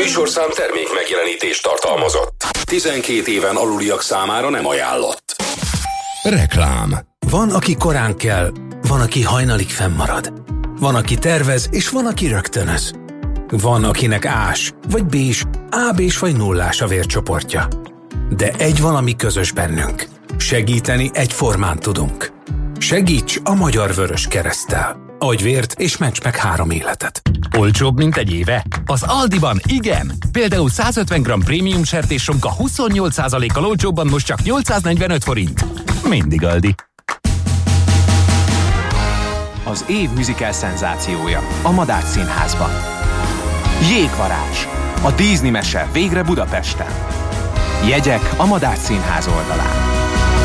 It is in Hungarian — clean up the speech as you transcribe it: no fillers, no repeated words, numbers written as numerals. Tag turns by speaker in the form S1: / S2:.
S1: műsorszám termék megjelenítést tartalmazott. 12 éven aluliak számára nem ajánlott.
S2: Reklám. Van, aki korán kell, van, aki hajnalig fennmarad. Van, aki tervez, és van, aki rögtönöz. Van, akinek ás, vagy bés, AB-s vagy nullás a vércsoportja. De egy valami közös bennünk. Segíteni egyformán tudunk. Segíts a Magyar Vöröskereszttel. Adj vért és ments meg 3 életet.
S3: Olcsóbb, mint egy éve? Az Aldiban igen! Például 150 g prémium sertéssonka 28%-kal olcsóbban most csak 845 forint. Mindig Aldi.
S4: Az év musical szenzációja a Madách Színházban. Jégvarázs. A Disney mese végre Budapesten. Jegyek a Madách Színház oldalán.